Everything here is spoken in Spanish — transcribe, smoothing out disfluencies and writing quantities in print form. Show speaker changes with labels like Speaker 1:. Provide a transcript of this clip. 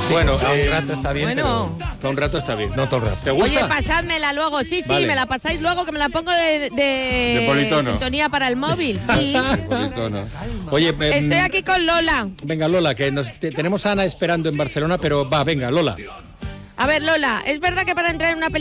Speaker 1: Bueno,
Speaker 2: un rato está bien,
Speaker 3: Bueno.
Speaker 1: para un rato está bien.
Speaker 2: no todo el rato.
Speaker 1: ¿Te gusta?
Speaker 3: Oye, pasádmela luego. Sí,
Speaker 1: Vale.
Speaker 3: me la pasáis luego, que me la pongo de
Speaker 1: politono.
Speaker 3: sintonía para el móvil. Sí.
Speaker 1: Oye,
Speaker 3: Estoy aquí con Lola.
Speaker 1: venga, Lola, que tenemos a Ana esperando en Barcelona, pero va, venga, Lola.
Speaker 3: A ver, Lola, ¿es verdad que para entrar en una